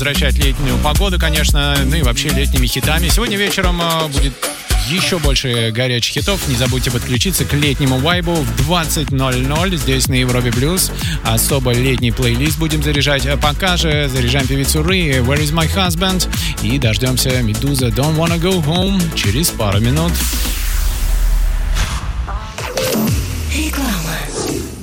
возвращать летнюю погоду, конечно, ну и вообще летними хитами. Сегодня вечером будет еще больше горячих хитов. Не забудьте подключиться к летнему вайбу в 20:00 здесь на Европе Плюс. Особо летний плейлист будем заряжать. Пока же заряжаем певицу Ри, Where is my husband? И дождемся Медуза Don't wanna go home через пару минут.